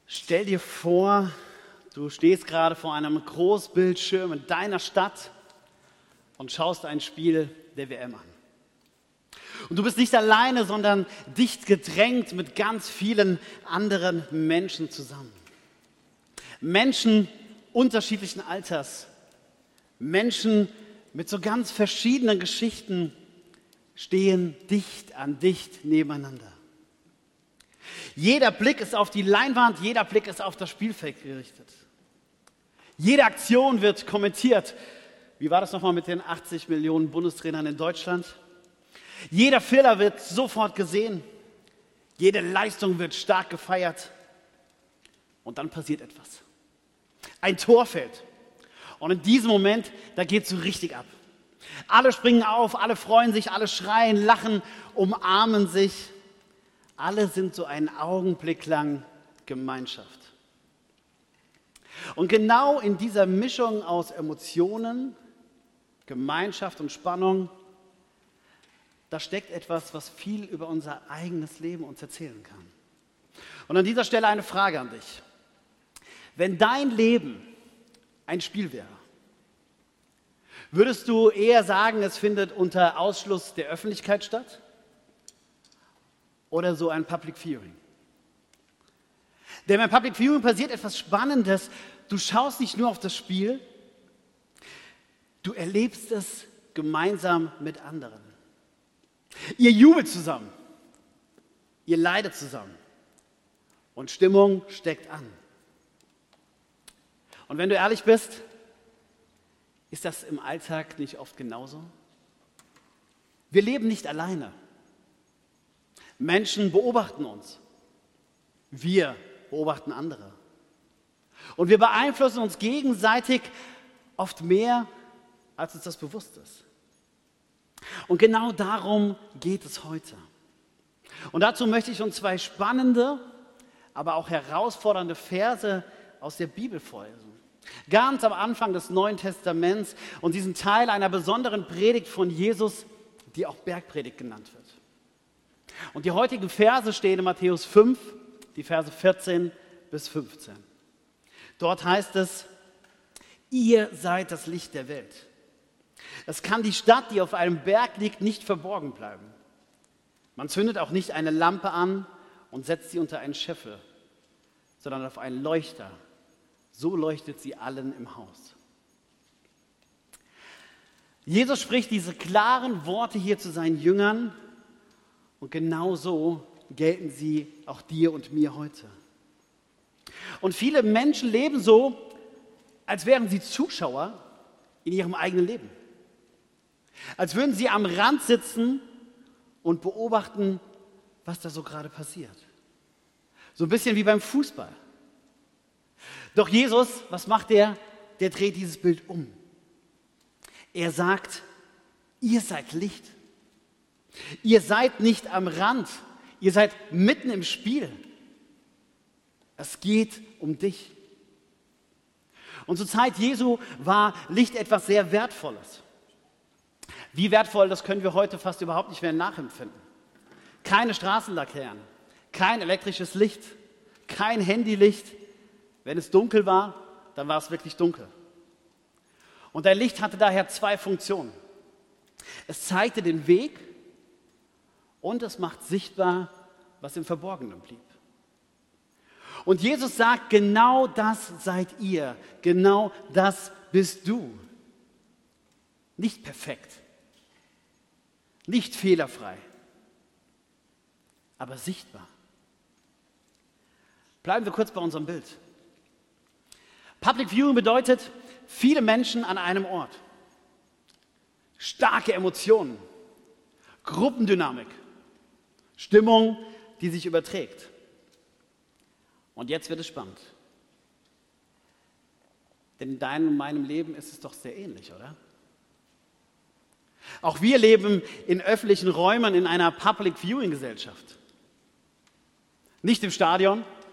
Stell dir vor, du stehst gerade vor einem Großbildschirm in deiner Stadt und schaust ein Spiel der WM an. Und du bist nicht alleine, sondern dicht gedrängt mit ganz vielen anderen Menschen zusammen. Menschen unterschiedlichen Alters, Menschen mit so ganz verschiedenen Geschichten stehen dicht an dicht nebeneinander. Jeder Blick ist auf die Leinwand, jeder Blick ist auf das Spielfeld gerichtet. Jede Aktion wird kommentiert. Wie war das nochmal mit den 80 Millionen Bundestrainern in Deutschland? Jeder Fehler wird sofort gesehen. Jede Leistung wird stark gefeiert. Und dann passiert etwas. Ein Tor fällt. Und in diesem Moment, da geht es so richtig ab. Alle springen auf, alle freuen sich, alle schreien, lachen, umarmen sich. Alle sind so einen Augenblick lang Gemeinschaft. Und genau in dieser Mischung aus Emotionen, Gemeinschaft und Spannung, da steckt etwas, was viel über unser eigenes Leben uns erzählen kann. Und an dieser Stelle eine Frage an dich. Wenn dein Leben ein Spiel wäre, würdest du eher sagen, es findet unter Ausschluss der Öffentlichkeit statt? Oder so ein Public Viewing? Denn beim Public Viewing passiert etwas Spannendes. Du schaust nicht nur auf das Spiel, du erlebst es gemeinsam mit anderen. Ihr jubelt zusammen, ihr leidet zusammen und Stimmung steckt an. Und wenn du ehrlich bist, ist das im Alltag nicht oft genauso? Wir leben nicht alleine. Menschen beobachten uns. Wir beobachten andere. Und wir beeinflussen uns gegenseitig oft mehr, als uns das bewusst ist. Und genau darum geht es heute. Und dazu möchte ich uns zwei spannende, aber auch herausfordernde Verse aus der Bibel vorlesen. Ganz am Anfang des Neuen Testaments und diesen Teil einer besonderen Predigt von Jesus, die auch Bergpredigt genannt wird. Und die heutigen Verse stehen in Matthäus 5, die Verse 14 bis 15. Dort heißt es: Ihr seid das Licht der Welt. Es kann die Stadt, die auf einem Berg liegt, nicht verborgen bleiben. Man zündet auch nicht eine Lampe an und setzt sie unter einen Scheffel, sondern auf einen Leuchter. So leuchtet sie allen im Haus. Jesus spricht diese klaren Worte hier zu seinen Jüngern und genau so gelten sie auch dir und mir heute. Und viele Menschen leben so, als wären sie Zuschauer in ihrem eigenen Leben. Als würden sie am Rand sitzen und beobachten, was da so gerade passiert. So ein bisschen wie beim Fußball. Doch Jesus, was macht er? Der dreht dieses Bild um. Er sagt, ihr seid Licht. Ihr seid nicht am Rand, ihr seid mitten im Spiel. Es geht um dich. Und zur Zeit Jesu war Licht etwas sehr Wertvolles. Wie wertvoll, das können wir heute fast überhaupt nicht mehr nachempfinden. Keine Straßenlaternen, kein elektrisches Licht, kein Handylicht. Wenn es dunkel war, dann war es wirklich dunkel. Und ein Licht hatte daher zwei Funktionen. Es zeigte den Weg und es macht sichtbar, was im Verborgenen blieb. Und Jesus sagt, genau das seid ihr, genau das bist du. Nicht perfekt, nicht fehlerfrei, aber sichtbar. Bleiben wir kurz bei unserem Bild. Public Viewing bedeutet, viele Menschen an einem Ort. Starke Emotionen, Gruppendynamik, Stimmung, die sich überträgt. Und jetzt wird es spannend. Denn in deinem und meinem Leben ist es doch sehr ähnlich, oder? Auch wir leben in öffentlichen Räumen in einer Public Viewing Gesellschaft. Nicht im Stadion,